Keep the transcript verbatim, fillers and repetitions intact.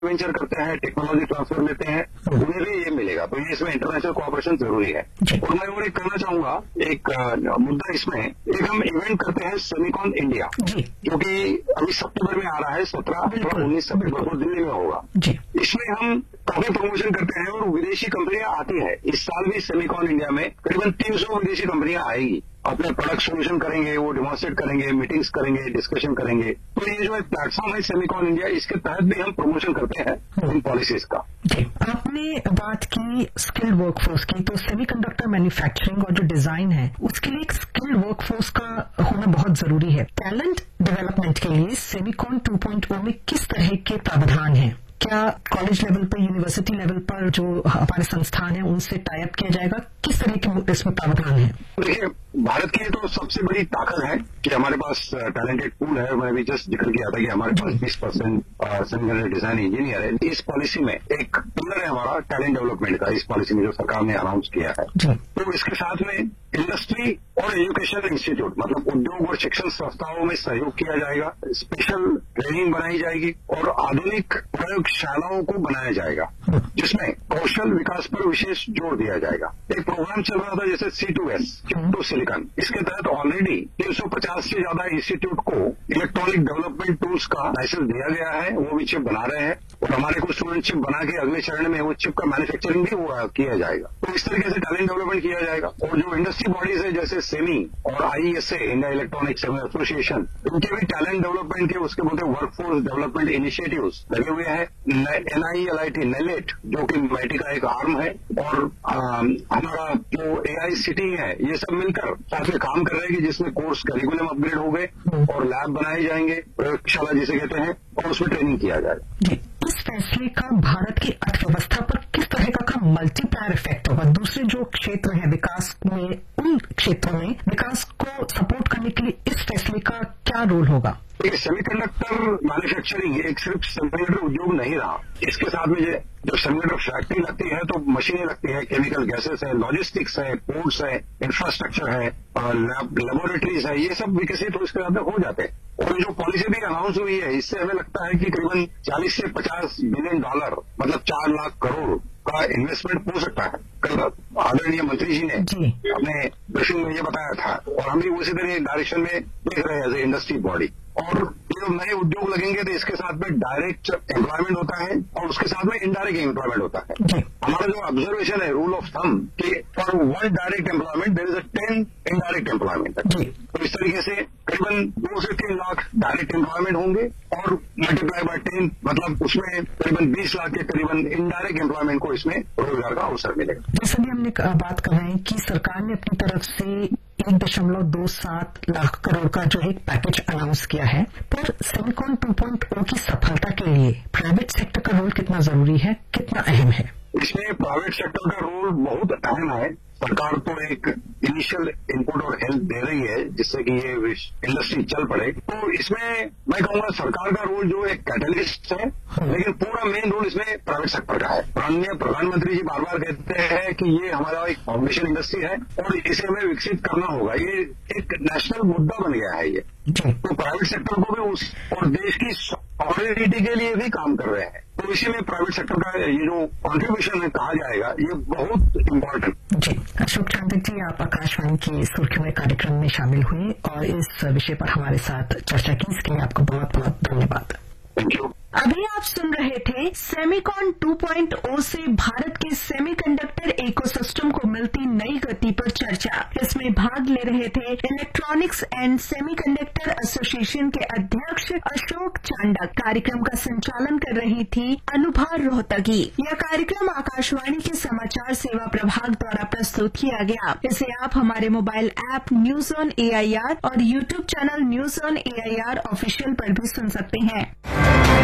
Venture करते हैं, technology transfer लेते हैं, उन्हें भी ये मिलेगा। तो ये इसमें इंटरनेशनल कोऑपरेशन जरूरी है। और मैं और एक करना चाहूंगा एक मुद्दा इसमें, एक हम इवेंट करते हैं सेमिकॉन इंडिया, जो कि अभी सितंबर में आ रहा है, सत्रह और उन्नीस सितंबर को दिल्ली में होगा। इसमें हम काफी प्रमोशन करते हैं और विदेशी कंपनियां आती है। इस साल भी सेमिकॉन इंडिया में करीबन तीन सौ विदेशी कंपनियां आएगी, अपने प्रोडक्ट सोल्यूशन करेंगे, वो डेमोन्स्ट्रेट करेंगे, मीटिंग्स करेंगे, डिस्कशन करेंगे। तो ये जो एक प्लेटफॉर्म है सेमिकॉन इंडिया, इसके तहत भी हम प्रमोशन करते हैं इन पॉलिसीज का। आपने बात की स्किल्ड वर्कफोर्स की, तो सेमीकंडक्टर मैन्युफैक्चरिंग और जो डिजाइन है उसके लिए एक स्किल्ड वर्कफोर्स का होना बहुत जरूरी है। टैलेंट डेवलपमेंट के लिए सेमिकॉन टू पॉइंट ओ में किस तरह के प्रावधान हैं? क्या कॉलेज लेवल पर, यूनिवर्सिटी लेवल पर जो हमारे संस्थान है उनसे टाई अप किया जाएगा? किस तरह के इसमें प्रावधान है? देखिए, भारत की तो सबसे बड़ी ताकत है कि हमारे पास टैलेंटेड पूल है। मैं भी जस्ट जिक्र किया था कि हमारे पास बीस परसेंट सेमीकंडक्टर डिजाइन इंजीनियर है। इस पॉलिसी में एक पिलर है हमारा टैलेंट डेवलपमेंट का, इस पॉलिसी में जो सरकार ने अनाउंस किया है। तो इसके साथ में इंडस्ट्री और एजुकेशन इंस्टीट्यूट, मतलब उद्योग और शिक्षण संस्थाओं में सहयोग किया जाएगा, स्पेशल ट्रेनिंग बनाई जाएगी और आधुनिक प्रयोगशालाओं को बनाया जाएगा, जिसमें कौशल विकास पर विशेष जोर दिया जाएगा। एक प्रोग्राम चल रहा था जैसे सी to S, chip to silicon. इसके तहत ऑलरेडी तीन सौ पचास से ज्यादा इंस्टीट्यूट को इलेक्ट्रॉनिक डेवलपमेंट टूल्स का लाइसेंस दिया गया है, वो भी चिप बना रहे हैं और हमारे कुछ स्टूडेंट चिप बना के अगले चरण में वो चिप का मैन्युफैक्चरिंग भी हुआ किया जाएगा। तो इस तरीके से टैलेंट डेवलपमेंट किया जाएगा। और जो इंडस्ट्री बॉडीज है जैसे सेमी और आईईएसए, इंडिया इलेक्ट्रॉनिक्स एसोसिएशन, इनके भी टैलेंट डेवलपमेंट के उसके बोलते वर्कफोर्स डेवलपमेंट इनिशिएटिव्स लगे हुए हैं। एनआईएलआईटी नेलेट, जो कि मैटी का एक आर्म है, और आ, हमारा जो एआईसीटी है, ये सब मिलकर साथ में काम कर रहे हैं कि जिसमें कोर्स करिकुलम अपग्रेड हो गए और लैब बनाए जाएंगे, प्रयोगशाला जिसे कहते हैं, और उसमें ट्रेनिंग किया जाएगा। इस फैसले का भारत की अर्थव्यवस्था पर किस तरह का, का मल्टीप्लायर इफेक्ट होगा? दूसरे जो क्षेत्र हैं विकास में, उन क्षेत्रों में विकास को सपोर्ट करने के लिए इस फैसले का क्या रोल होगा? देखिए, सेमीकंडक्टर मैन्युफैक्चरिंग एक सिर्फ सेमीकंडक्टर उद्योग नहीं रहा। इसके साथ में जब सेमीकंडक्टर फैक्ट्री लगती है तो मशीनें लगती है, केमिकल गैसेस है, लॉजिस्टिक्स है, पोर्ट्स है, इंफ्रास्ट्रक्चर है, लेबोरेटरीज है, ये सब विकसित हो इसके साथ में हो जाते हैं। और जो पॉलिसी भी अनाउंस हुई है, इससे हमें लगता है कि करीबन चालीस से पचास बिलियन डॉलर, मतलब चार लाख करोड़ का इन्वेस्टमेंट हो सकता है। कल आदरणीय मंत्री जी ने अपने ब्रीफिंग में ये बताया था और हम भी उसी तरह डायरेक्शन में देख रहे हैं एज ए इंडस्ट्री बॉडी। और जो नए उद्योग लगेंगे तो इसके साथ में डायरेक्ट एम्प्लॉयमेंट होता है और उसके साथ में इनडायरेक्ट एम्प्लॉयमेंट होता है। हमारा जो ऑब्जर्वेशन है, रूल ऑफ थंब, कि for one direct employment there is a ten indirect employment. तो इस तरीके से करीबन दो से तीन लाख डायरेक्ट एम्प्लॉयमेंट होंगे और मल्टीप्लाई बाय टेन, मतलब उसमें करीबन बीस लाख के करीबन इनडायरेक्ट एम्प्लॉयमेंट को इसमें रोजगार का अवसर मिलेगा। जैसे भी हमने बात कर रहे हैं कि सरकार ने अपनी तरफ से एक दशमलव दो सात लाख करोड़ का जो एक पैकेज अनाउंस किया है, पर सेमिकॉन टू पॉइंट ओ की सफलता के लिए प्राइवेट सेक्टर का रोल कितना जरूरी है, कितना अहम है? इसमें प्राइवेट सेक्टर का रोल बहुत अहम है। सरकार तो एक इनिशियल इनपुट और हेल्प दे रही है जिससे कि ये इंडस्ट्री चल पड़े। तो इसमें मैं कहूंगा सरकार का रोल जो एक कैटलिस्ट है, लेकिन पूरा मेन रोल इसमें प्राइवेट सेक्टर का है। माननीय प्रधानमंत्री जी बार बार कहते हैं कि ये हमारा एक फाउंडेशन इंडस्ट्री है और इसे हमें विकसित करना होगा। ये एक नेशनल मुद्दा बन गया है ये। तो प्राइवेट सेक्टर को भी उस और देश की सॉवरेनिटी के लिए भी काम कर रहे हैं। तो इसी में प्राइवेट सेक्टर का ये जो कॉन्ट्रीब्यूशन है कहा जाएगा, ये बहुत इम्पोर्टेंट। जी, अशोक चांदक जी, आप आकाशवाणी की सुर्खियों में कार्यक्रम में शामिल हुए और इस विषय पर हमारे साथ चर्चा की, इसके लिए आपका बहुत बहुत धन्यवाद। Thank you. अभी आप सुन रहे थे सेमिकॉन टू पॉइंट ओ से भारत के सेमीकंडक्टर इकोसिस्टम को मिलती नई गति पर चर्चा। इसमें भाग ले रहे थे इलेक्ट्रॉनिक्स एंड सेमीकंडक्टर एसोसिएशन के अध्यक्ष अशोक चांडक। कार्यक्रम का संचालन कर रही थी अनुभा रोहतगी। यह कार्यक्रम आकाशवाणी के समाचार सेवा प्रभाग द्वारा प्रस्तुत किया गया। इसे आप हमारे mobile app news on A I R और YouTube channel news on A I R official पर भी सुन सकते हैं।